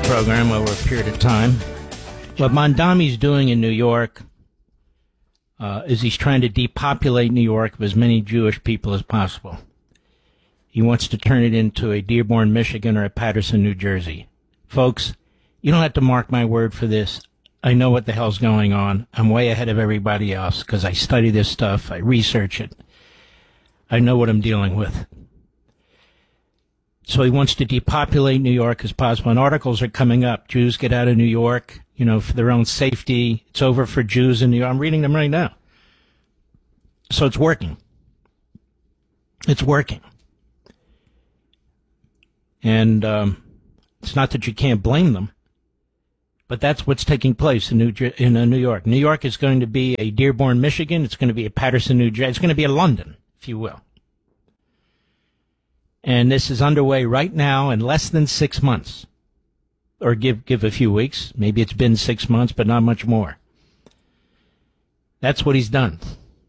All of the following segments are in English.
program over a period of time. What Mondami's doing in New York is he's trying to depopulate New York with as many Jewish people as possible. He wants to turn it into a Dearborn, Michigan, or a Paterson, New Jersey. Folks, you don't have to mark my word for this. I know what the hell's going on. I'm way ahead of everybody else because I study this stuff. I research it. I know what I'm dealing with. So he wants to depopulate New York as possible. And articles are coming up. Jews get out of New York, for their own safety. It's over for Jews in New York. I'm reading them right now. So it's working. It's working. And it's not that you can't blame them, but that's what's taking place in New York. New York is going to be a Dearborn, Michigan. It's going to be a Paterson, New Jersey. It's going to be a London, if you will. And this is underway right now in less than 6 months. Or give a few weeks. Maybe it's been 6 months, but not much more. That's what he's done.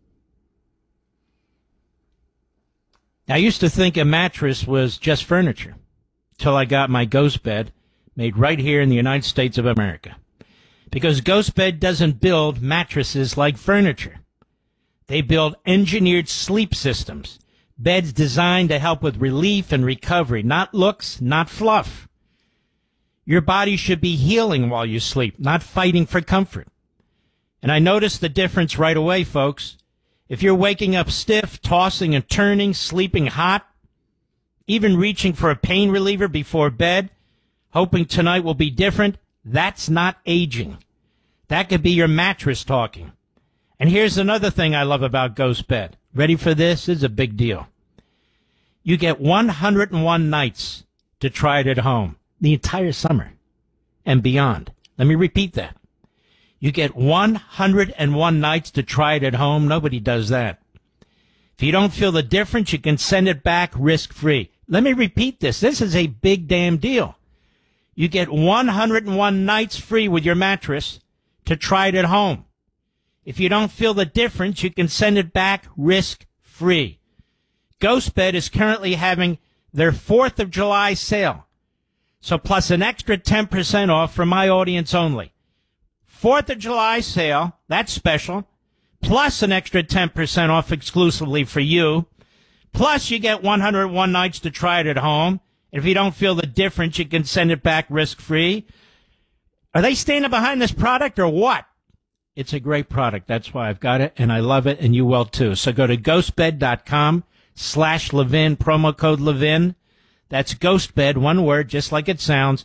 I used to think a mattress was just furniture till I got my Ghost Bed made right here in the United States of America. Because Ghost Bed doesn't build mattresses like furniture. They build engineered sleep systems. Beds designed to help with relief and recovery, not looks, not fluff. Your body should be healing while you sleep, not fighting for comfort. And I noticed the difference right away, folks. If you're waking up stiff, tossing and turning, sleeping hot, even reaching for a pain reliever before bed, hoping tonight will be different, that's not aging. That could be your mattress talking. And here's another thing I love about Ghost Bed. Ready for this? This is a big deal. You get 101 nights to try it at home, the entire summer and beyond. Let me repeat that. You get 101 nights to try it at home. Nobody does that. If you don't feel the difference, you can send it back risk-free. Let me repeat this. This is a big damn deal. You get 101 nights free with your mattress to try it at home. If you don't feel the difference, you can send it back risk-free. GhostBed is currently having their 4th of July sale. So plus an extra 10% off for my audience only. 4th of July sale, that's special. Plus an extra 10% off exclusively for you. Plus you get 101 nights to try it at home. And if you don't feel the difference, you can send it back risk-free. Are they standing behind this product or what? It's a great product. That's why I've got it, and I love it, and you will too. So go to ghostbed.com/Levin, promo code Levin. That's Ghostbed, one word, just like it sounds.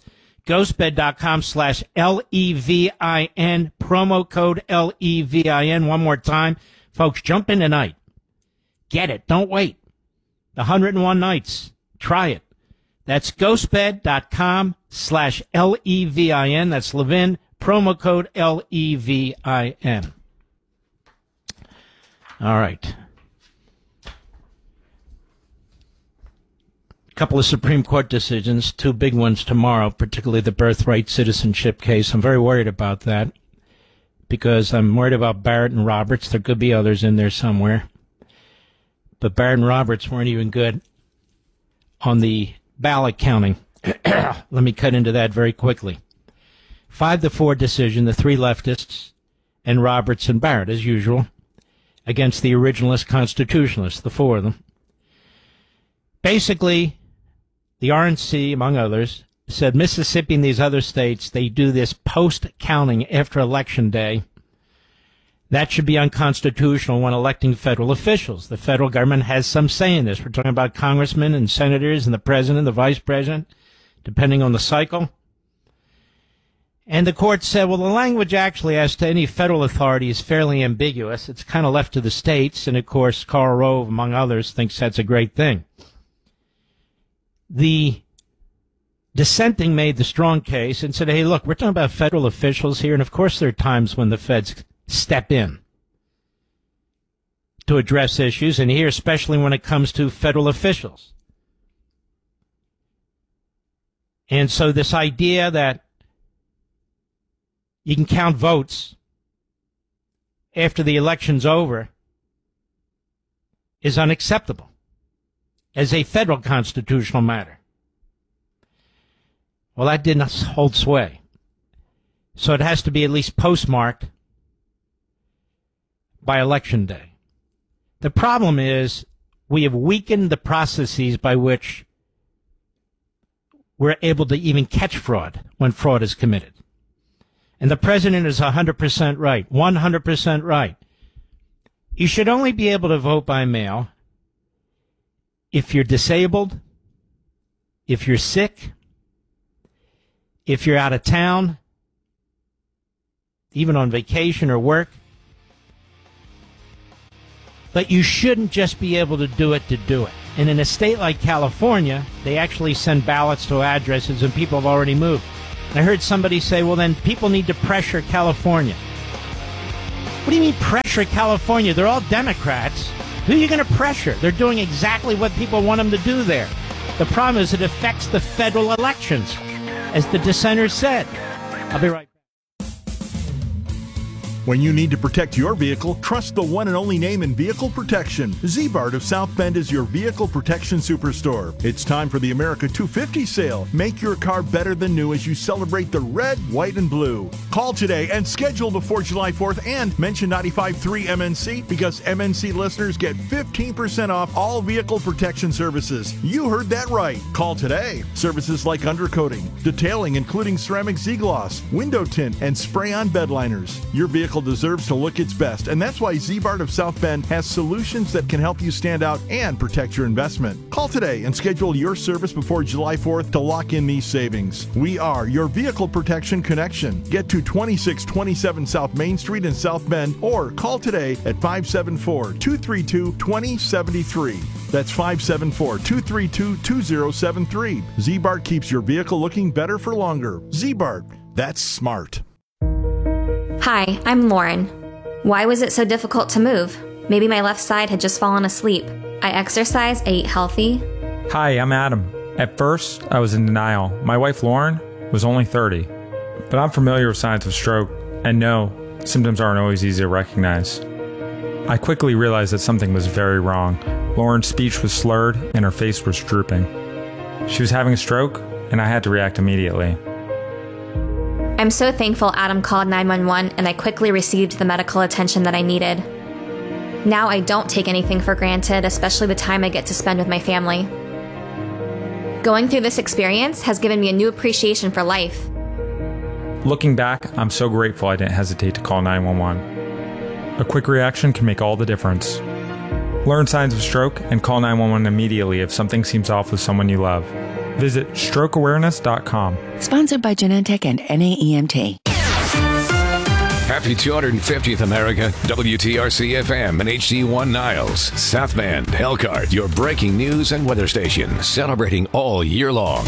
Ghostbed.com/Levin, promo code Levin. One more time. Folks, jump in tonight. Get it. Don't wait. The 101 nights. Try it. That's ghostbed.com/Levin. That's Levin. Promo code Levin. All right. A couple of Supreme Court decisions, 2 big ones tomorrow, particularly the birthright citizenship case. I'm very worried about that because I'm worried about Barrett and Roberts. There could be others in there somewhere. But Barrett and Roberts weren't even good on the ballot counting. Let me cut into that very quickly. 5-4 decision, the 3 leftists and Roberts and Barrett, as usual, against the originalist constitutionalists, the 4 of them. Basically, the RNC, among others, said Mississippi and these other states, they do this post-counting after Election Day. That should be unconstitutional when electing federal officials. The federal government has some say in this. We're talking about congressmen and senators and the president, the vice president, depending on the cycle. And the court said, well, the language actually as to any federal authority is fairly ambiguous. It's kind of left to the states. And, of course, Karl Rove, among others, thinks that's a great thing. The dissenting made the strong case and said, hey, look, we're talking about federal officials here. And, of course, there are times when the feds step in to address issues. And here, especially when it comes to federal officials. And so this idea that you can count votes after the election's over is unacceptable as a federal constitutional matter. Well, that didn't hold sway. So it has to be at least postmarked by Election Day. The problem is we have weakened the processes by which we're able to even catch fraud when fraud is committed. And the president is 100% right, 100% right. You should only be able to vote by mail if you're disabled, if you're sick, if you're out of town, even on vacation or work. But you shouldn't just be able to do it. And in a state like California, they actually send ballots to addresses and people have already moved. And I heard somebody say, well, then people need to pressure California. What do you mean pressure California? They're all Democrats. Who are you going to pressure? They're doing exactly what people want them to do there. The problem is it affects the federal elections, as the dissenters said. I'll be right back. When you need to protect your vehicle, trust the one and only name in vehicle protection. Z-Bart of South Bend is your vehicle protection superstore. It's time for the America 250 sale. Make your car better than new as you celebrate the red, white, and blue. Call today and schedule before July 4th and mention 95.3 MNC because MNC listeners get 15% off all vehicle protection services. You heard that right. Call today. Services like undercoating, detailing including ceramic Z-Gloss, window tint, and spray-on bed liners. Your vehicle deserves to look its best, and that's why Z-Bart of South Bend has solutions that can help you stand out and protect your investment. Call today and schedule your service before July 4th to lock in these savings. We are your vehicle protection connection. Get to 2627 South Main Street in South Bend or call today at 574-232-2073. That's 574-232-2073. Z-Bart keeps your vehicle looking better for longer. Z-Bart, that's smart. Hi, I'm Lauren. Why was it so difficult to move? Maybe my left side had just fallen asleep. I exercise, I eat healthy. Hi, I'm Adam. At first, I was in denial. My wife, Lauren, was only 30. But I'm familiar with signs of stroke, and no, symptoms aren't always easy to recognize. I quickly realized that something was very wrong. Lauren's speech was slurred, and her face was drooping. She was having a stroke, and I had to react immediately. I'm so thankful Adam called 911 and I quickly received the medical attention that I needed. Now I don't take anything for granted, especially the time I get to spend with my family. Going through this experience has given me a new appreciation for life. Looking back, I'm so grateful I didn't hesitate to call 911. A quick reaction can make all the difference. Learn signs of stroke and call 911 immediately if something seems off with someone you love. Visit strokeawareness.com. Sponsored by Genentech and NAEMT. Happy 250th America, WTRC-FM and HD1 Niles, South Bend, Elkhart, your breaking news and weather station, celebrating all year long.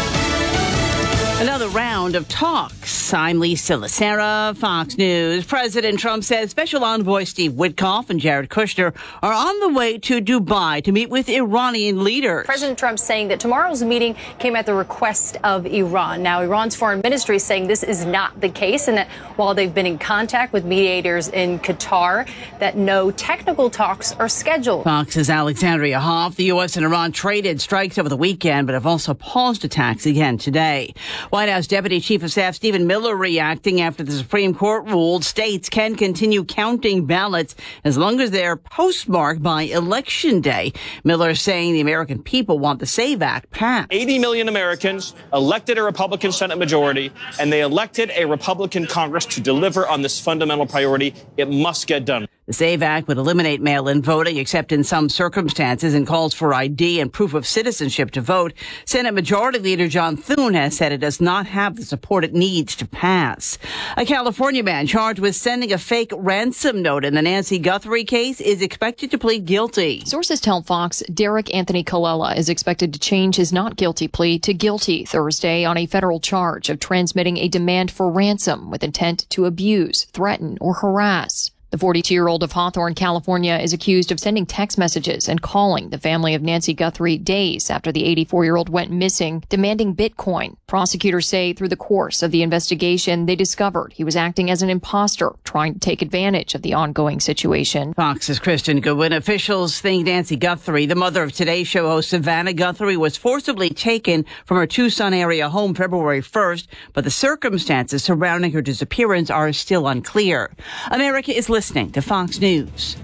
Another round of talks. I'm Lisa Lacera, Fox News. President Trump says Special Envoy Steve Witkoff and Jared Kushner are on the way to Dubai to meet with Iranian leaders. President Trump saying that tomorrow's meeting came at the request of Iran. Now, Iran's foreign ministry is saying this is not the case and that while they've been in contact with mediators in Qatar, that no technical talks are scheduled. Fox's Alexandria Hoff. The U.S. and Iran traded strikes over the weekend, but have also paused attacks again today. White House Deputy Chief of Staff Stephen Miller reacting after the Supreme Court ruled states can continue counting ballots as long as they're postmarked by Election Day. Miller saying the American people want the SAVE Act passed. 80 million Americans elected a Republican Senate majority, and they elected a Republican Congress to deliver on this fundamental priority. It must get done. The SAVE Act would eliminate mail-in voting except in some circumstances and calls for ID and proof of citizenship to vote. Senate Majority Leader John Thune has said it does not have the support it needs to pass. A California man charged with sending a fake ransom note in the Nancy Guthrie case is expected to plead guilty. Sources tell Fox Derek Anthony Colella is expected to change his not guilty plea to guilty Thursday on a federal charge of transmitting a demand for ransom with intent to abuse, threaten, or harass. The 42-year-old of Hawthorne, California, is accused of sending text messages and calling the family of Nancy Guthrie days after the 84-year-old went missing, demanding Bitcoin. Prosecutors say through the course of the investigation, they discovered he was acting as an imposter, trying to take advantage of the ongoing situation. Fox's Kristen Goodwin. Officials think Nancy Guthrie, the mother of Today Show host Savannah Guthrie, was forcibly taken from her Tucson area home February 1st, but the circumstances surrounding her disappearance are still unclear. America is listening to Fox News.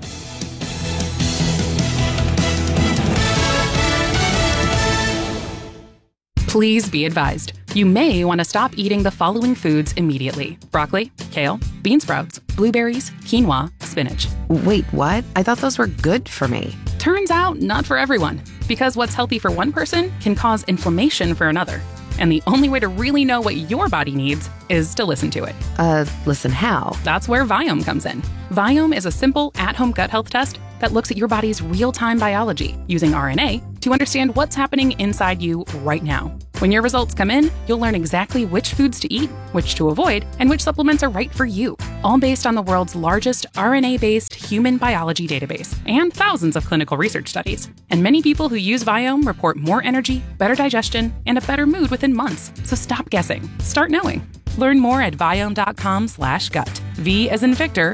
Please be advised. You may want to stop eating the following foods immediately: broccoli, kale, bean sprouts, blueberries, quinoa, spinach. Wait, what? I thought those were good for me. Turns out, not for everyone. Because what's healthy for one person can cause inflammation for another. And the only way to really know what your body needs is to listen to it. Listen how? That's where Viome comes in. Viome is a simple, at-home gut health test that looks at your body's real-time biology using RNA to understand what's happening inside you right now. When your results come in, you'll learn exactly which foods to eat, which to avoid, and which supplements are right for you, all based on the world's largest RNA-based human biology database and thousands of clinical research studies. And many people who use Viome report more energy, better digestion, and a better mood within months. So stop guessing. Start knowing. Learn more at Viome.com/gut. V as in Victor,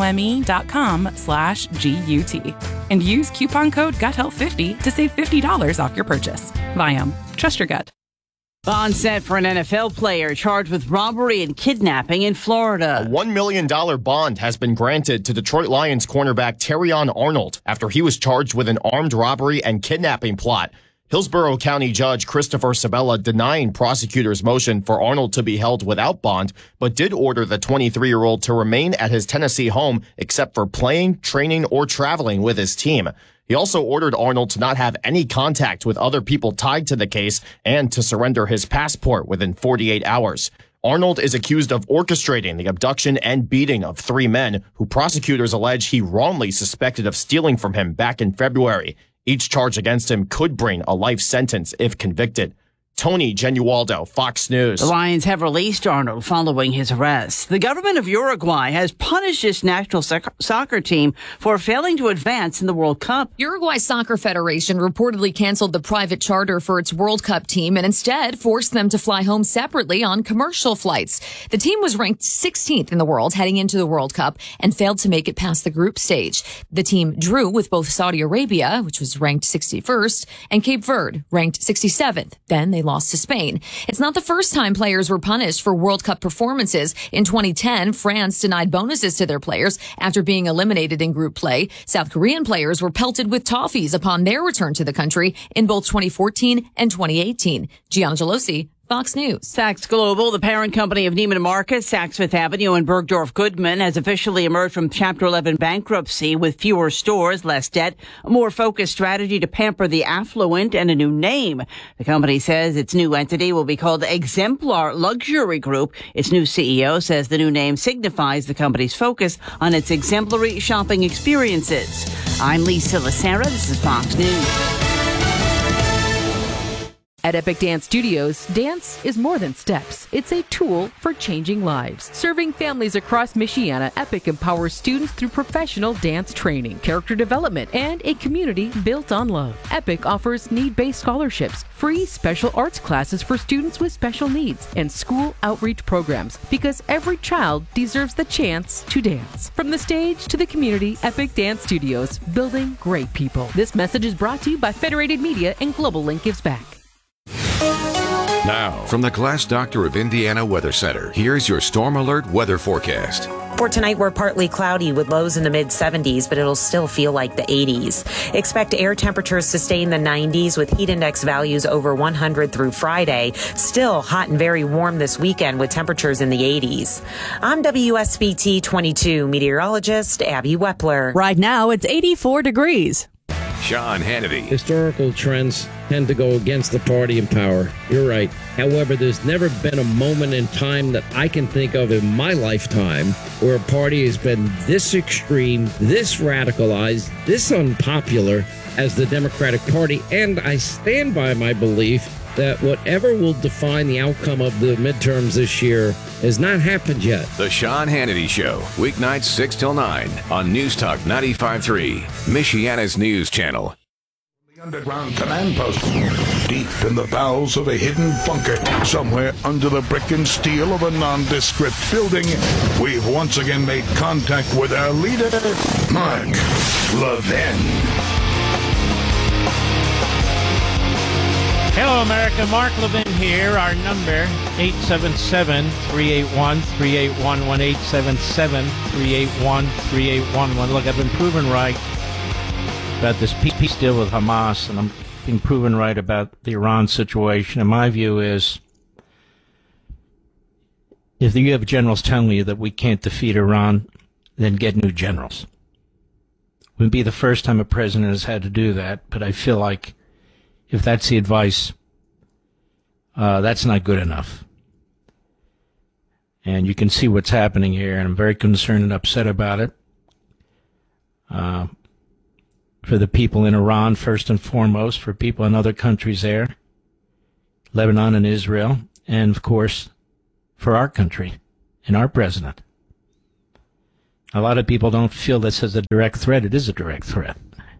IOME.com/GUT. And use coupon code GUTHEALTH50 to save $50 off your purchase. Viome. Trust your gut. Bond set for an NFL player charged with robbery and kidnapping in Florida. A $1 million bond has been granted to Detroit Lions cornerback Terrion Arnold after he was charged with an armed robbery and kidnapping plot. Hillsborough County Judge Christopher Sabella denying prosecutors' motion for Arnold to be held without bond, but did order the 23-year-old to remain at his Tennessee home except for playing, training, or traveling with his team. He also ordered Arnold to not have any contact with other people tied to the case and to surrender his passport within 48 hours. Arnold is accused of orchestrating the abduction and beating of 3 men who prosecutors allege he wrongly suspected of stealing from him back in February. Each charge against him could bring a life sentence if convicted. Tony Genualdo, Fox News. The Lions have released Arnold following his arrest. The government of Uruguay has punished its national soccer team for failing to advance in the World Cup. Uruguay Soccer Federation reportedly canceled the private charter for its World Cup team and instead forced them to fly home separately on commercial flights. The team was ranked 16th in the world heading into the World Cup and failed to make it past the group stage. The team drew with both Saudi Arabia, which was ranked 61st, and Cape Verde, ranked 67th. Then they lost to Spain. It's not the first time players were punished for World Cup performances. In 2010, France denied bonuses to their players after being eliminated in group play. South Korean players were pelted with toffees upon their return to the country in both 2014 and 2018. Gianna Gelosi, Fox News. Saks Global, the parent company of Neiman Marcus, Saks Fifth Avenue, and Bergdorf Goodman, has officially emerged from Chapter 11 bankruptcy with fewer stores, less debt, a more focused strategy to pamper the affluent, and a new name. The company says its new entity will be called Exemplar Luxury Group. Its new CEO says the new name signifies the company's focus on its exemplary shopping experiences. I'm Lisa Lacera. This is Fox News. At Epic Dance Studios, dance is more than steps. It's a tool for changing lives. Serving families across Michiana, Epic empowers students through professional dance training, character development, and a community built on love. Epic offers need-based scholarships, free special arts classes for students with special needs, and school outreach programs, because every child deserves the chance to dance. From the stage to the community, Epic Dance Studios, building great people. This message is brought to you by Federated Media and Global Link Gives Back. Now, from the Glass Doctor of Indiana Weather Center, here's your Storm Alert weather forecast. For tonight, we're partly cloudy with lows in the mid-70s, but it'll still feel like the 80s. Expect air temperatures to stay in the 90s with heat index values over 100 through Friday. Still hot and very warm this weekend with temperatures in the 80s. I'm WSBT 22 meteorologist Abby Wepler. Right now, it's 84 degrees. Sean Hannity. Historical trends tend to go against the party in power. You're right. However, there's never been a moment in time that I can think of in my lifetime where a party has been this extreme, this radicalized, this unpopular as the Democratic Party. And I stand by my belief that whatever will define the outcome of the midterms this year has not happened yet. The Sean Hannity Show, weeknights 6 till 9 on News Talk 95.3, Michiana's news channel. The underground command post, deep in the bowels of a hidden bunker, somewhere under the brick and steel of a nondescript building, we've once again made contact with our leader, Mark Levin. Hello, America. Mark Levin here. Our number, 877-381-3811, 877-381-3811. Look, I've been proven right about this peace deal with Hamas, and I'm being proven right about the Iran situation. And my view is, if you have generals telling you that we can't defeat Iran, then get new generals. It wouldn't be the first time a president has had to do that, but I feel like if that's the advice, that's not good enough. And you can see what's happening here, and I'm very concerned and upset about it. For the people in Iran, first and foremost, for people in other countries there, Lebanon and Israel, and, of course, for our country and our president. A lot of people don't feel this as a direct threat. It is a direct threat.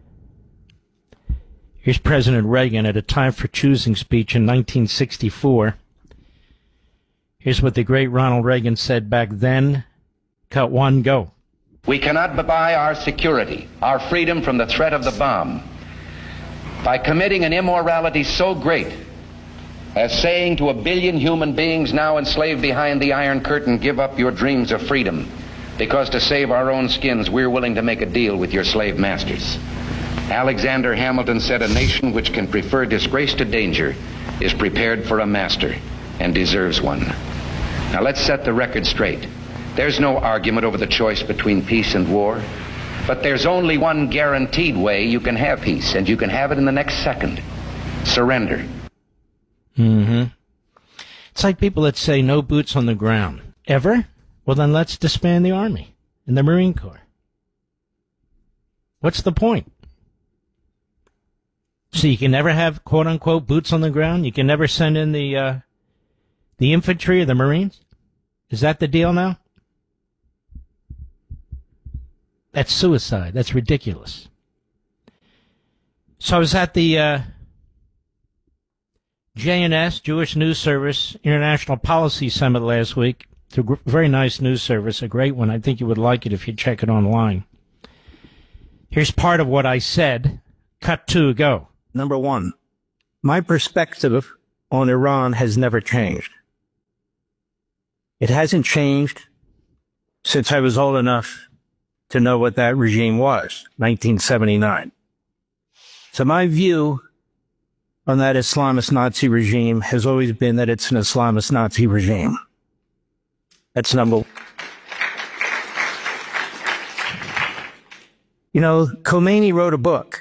Here's President Reagan at a time for choosing speech in 1964. Here's what the great Ronald Reagan said back then. Cut one, go. We cannot buy our security, our freedom from the threat of the bomb, by committing an immorality so great as saying to 1 billion human beings now enslaved behind the Iron Curtain, give up your dreams of freedom, because to save our own skins, we're willing to make a deal with your slave masters. Alexander Hamilton said, a nation which can prefer disgrace to danger is prepared for a master and deserves one. Now let's set the record straight. There's no argument over the choice between peace and war, but there's only one guaranteed way you can have peace, and you can have it in the next second. Surrender. It's like people that say no boots on the ground. Ever? Well, then let's disband the Army and the Marine Corps. What's the point? So you can never have, quote-unquote, boots on the ground? You can never send in the infantry or the Marines? Is that the deal now? That's suicide. That's ridiculous. So I was at the JNS, Jewish News Service International Policy Summit last week. It's a very nice news service, a great one. I think you would like it if you check it online. Here's part of what I said. Cut two, go. Number one, my perspective on Iran has never changed. It hasn't changed since I was old enough to know what that regime was, 1979. So my view on that Islamist Nazi regime has always been that it's an Islamist Nazi regime. That's number one. You know, Khomeini wrote a book.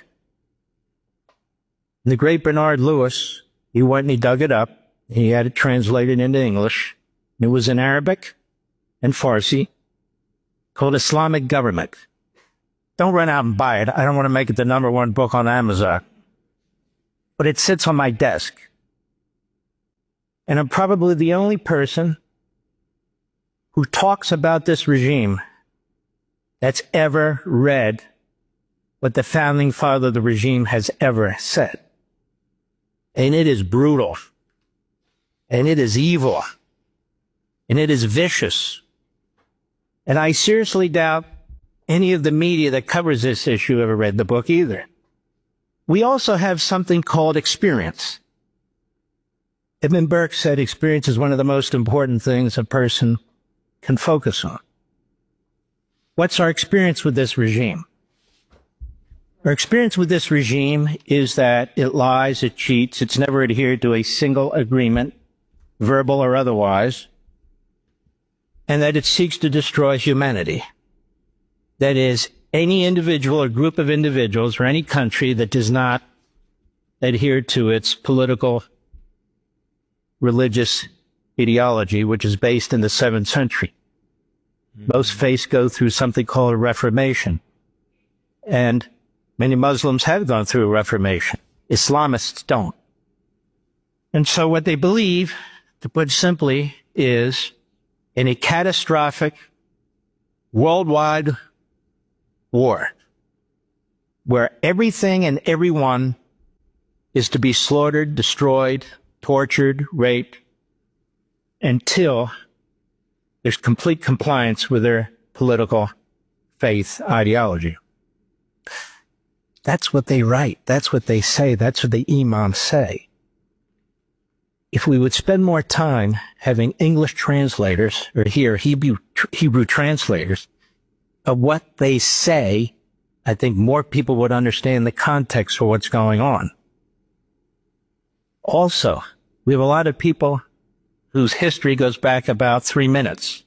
The great Bernard Lewis, he went and he dug it up. He had it translated into English. It was in Arabic and Farsi, called Islamic Government. Don't run out and buy it. I don't want to make it the #1 book on Amazon. But it sits on my desk. And I'm probably the only person who talks about this regime that's ever read what the founding father of the regime has ever said. And it is brutal. And it is evil. And it is vicious. And I seriously doubt any of the media that covers this issue ever read the book either. We also have something called experience. Edmund Burke said experience is one of the most important things a person can focus on. What's our experience with this regime? Our experience with this regime is that it lies, it cheats, it's never adhered to a single agreement, verbal or otherwise, and that it seeks to destroy humanity. That is, any individual or group of individuals or any country that does not adhere to its political, religious ideology, which is based in the 7th century. Most faiths go through something called a Reformation. And many Muslims have gone through a Reformation. Islamists don't. And so what they believe, to put simply, is in a catastrophic worldwide war where everything and everyone is to be slaughtered, destroyed, tortured, raped, until there's complete compliance with their political faith ideology. That's what they write. That's what they say. That's what the imams say. If we would spend more time having English translators, or here, Hebrew translators, of what they say, I think more people would understand the context for what's going on. Also, we have a lot of people whose history goes back about 3 minutes.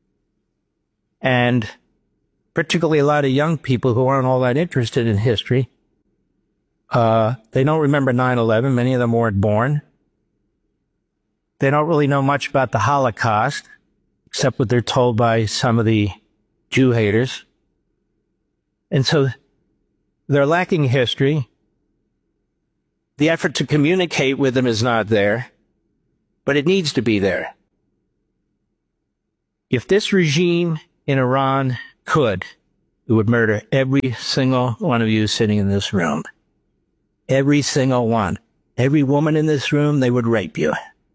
And particularly a lot of young people who aren't all that interested in history. They don't remember 9/11. Many of them weren't born. They don't really know much about the Holocaust, except what they're told by some of the Jew haters. And so they're lacking history. The effort to communicate with them is not there, but it needs to be there. If this regime in Iran could, it would murder every single one of you sitting in this room. Every single one. Every woman in this room, they would rape you.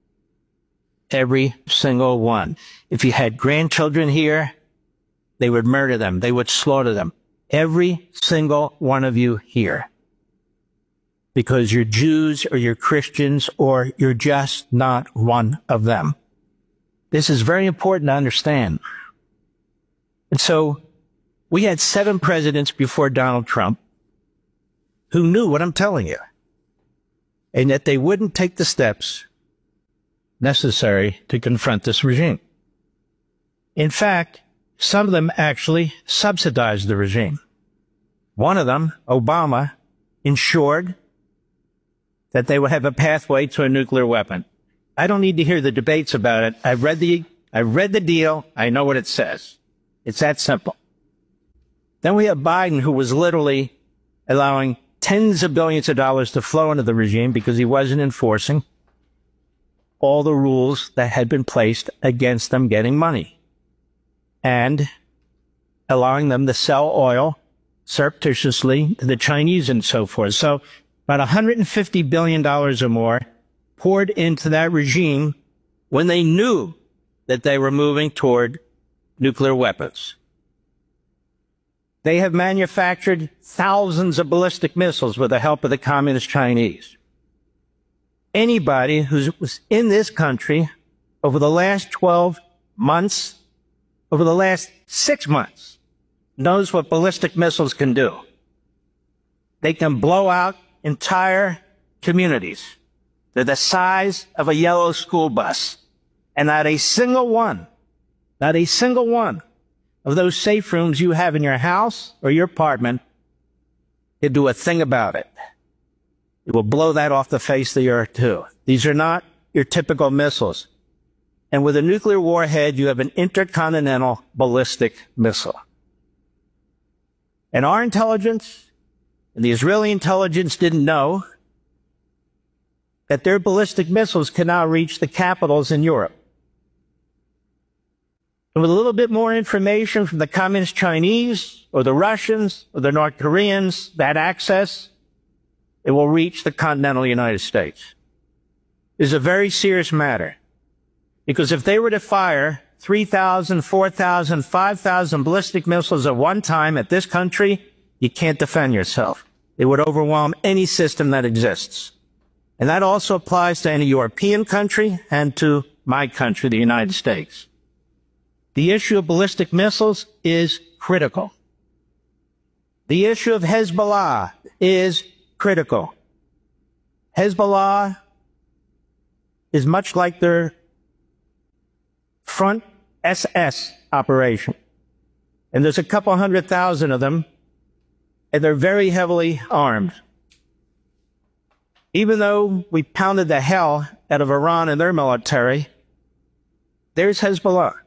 Every single one. If you had grandchildren here, they would murder them. They would slaughter them. Every single one of you here. Because you're Jews or you're Christians or you're just not one of them. This is very important to understand. And so we had 7 presidents before Donald Trump who knew what I'm telling you, and that they wouldn't take the steps necessary to confront this regime. In fact, some of them actually subsidized the regime. One of them, Obama, ensured that they would have a pathway to a nuclear weapon. I don't need to hear the debates about it. I read the deal. I know what it says. It's that simple. Then we have Biden, who was literally allowing tens of billions of dollars to flow into the regime because he wasn't enforcing all the rules that had been placed against them getting money, and allowing them to sell oil surreptitiously to the Chinese and so forth. So about $150 billion or more poured into that regime when they knew that they were moving toward nuclear weapons. They have manufactured thousands of ballistic missiles with the help of the communist Chinese. Anybody who was in this country over the last 12 months, over the last 6 months, knows what ballistic missiles can do. They can blow out entire communities. They're the size of a yellow school bus. And not a single one of those safe rooms you have in your house or your apartment can do a thing about it. It will blow that off the face of the earth too. These are not your typical missiles. And with a nuclear warhead, you have an intercontinental ballistic missile. And our intelligence and the Israeli intelligence didn't know that their ballistic missiles can now reach the capitals in Europe. And with a little bit more information from the communist Chinese or the Russians or the North Koreans, that access, it will reach the continental United States. It is a very serious matter. Because if they were to fire 3,000, 4,000, 5,000 ballistic missiles at one time at this country, you can't defend yourself. It would overwhelm any system that exists. And that also applies to any European country and to my country, the United States. The issue of ballistic missiles is critical. The issue of Hezbollah is critical. Hezbollah is much like their front SS operation. And there's a couple 100,000 of them, and they're very heavily armed. Even though we pounded the hell out of Iran and their military, there's Hezbollah.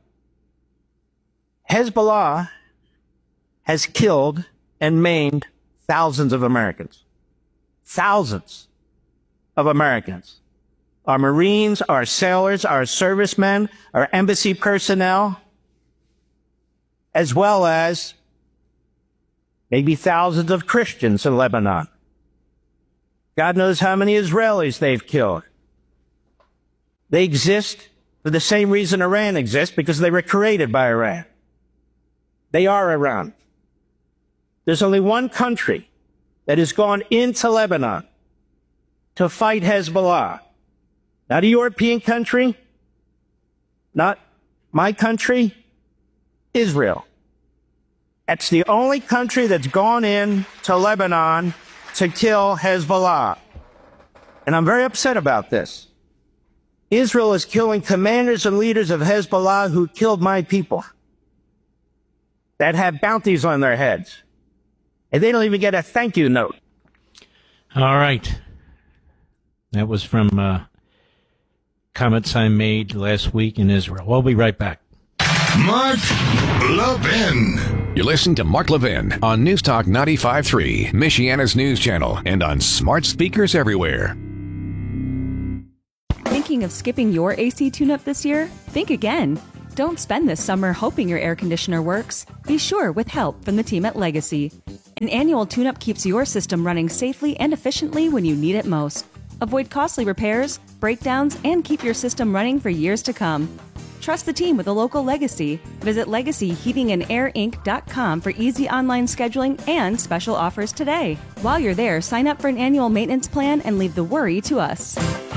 Hezbollah has killed and maimed thousands of Americans. Thousands of Americans. our Marines, our sailors, our servicemen, our embassy personnel, as well as maybe thousands of Christians in Lebanon. God knows how many Israelis they've killed. They exist for the same reason Iran exists, because they were created by Iran. They are Iran. There's only one country that has gone into Lebanon to fight Hezbollah. Not a European country, not my country, Israel. That's the only country that's gone in to Lebanon to kill Hezbollah. And I'm very upset about this. Israel is killing commanders and leaders of Hezbollah who killed my people, that have bounties on their heads. And they don't even get a thank you note. All right. That was from comments I made last week in Israel. We'll be right back. Mark Levin. You're listening to Mark Levin on News Talk 95.3, Michiana's news channel, and on smart speakers everywhere. Thinking of skipping your AC tune-up this year? Think again. Don't spend this summer hoping your air conditioner works. Be sure with help from the team at Legacy. An annual tune-up keeps your system running safely and efficiently when you need it most. Avoid costly repairs, breakdowns, and keep your system running for years to come. Trust the team with a local Legacy. Visit LegacyHeatingandAirInc.com for easy online scheduling and special offers today. While you're there, sign up for an annual maintenance plan and leave the worry to us.